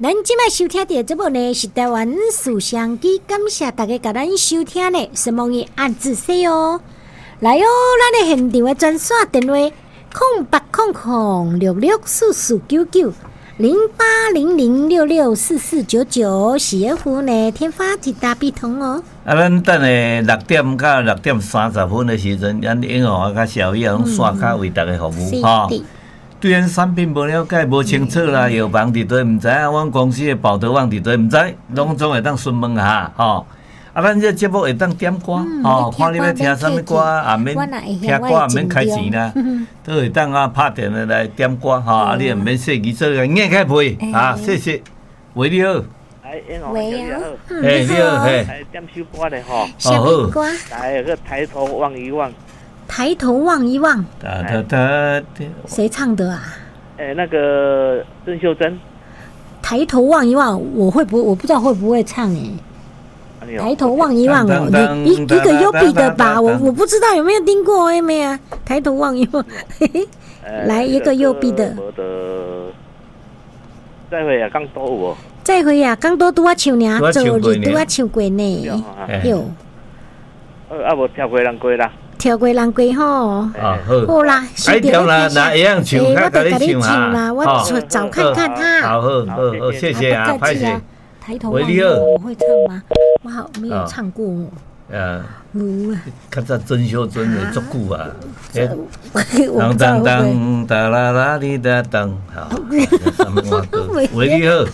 咱即摆收听到节目呢是台湾思想机，感谢大家甲咱收听呢，希望伊按仔细哦。来哦，咱的现场的专线电话0800664499。0800664499，是业服务呢，天发一大笔通哦。 咱等下6点到6点30分的时阵，咱英华甲小叶拢线卡为大家服务哈。对咱产品无了解、无清楚啦，药房伫倒毋知啊，阮公司的保德网伫倒毋知，拢总会当询问下吼。咱这节目会当点歌看你要听啥物歌，也免听歌也免开钱啦，都会当拍电话来点歌你也免说语做个硬开配谢谢，喂你好， 喂啊， 你好， 点首歌咧吼， 什么歌？ 来个抬头望一望， 抬头望一望，谁唱的啊？ 那个郑秀珍， 抬头望一望，我不知道会不会唱抬头望一望哦，一个优比的吧，我不知道有没有听过没有？抬头望一望，来一个优比的。 再会啊，刚多有。 再会啊，刚多拄啊唱呢，昨日拄啊唱过呢。有。 无跳过人过啦。 跳过人过吼。好啦， 哎跳啦，那一样唱， 我得给你唱啦，我找看看哈。 好，谢谢啊，拍谢。 抬头望一望，我会唱吗？我好没有唱过较早曾秀珍的足久啊。 当当当哒啦啦哩哒当，好。喂，你好。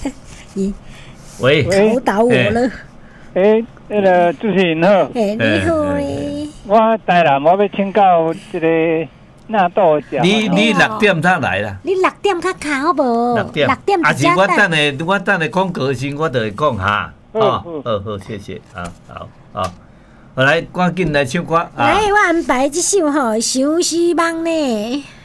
喂。 考倒我了。 那个主持人好。 你好嘞。 我台南我要请教这个。那到家， 你6点才来啦？ 你6点较卡好无？6点啊是我等下广告时我就会讲哈。好，谢谢啊，好，来赶紧来唱歌。 来，我安排这首吼《相思梦》呢。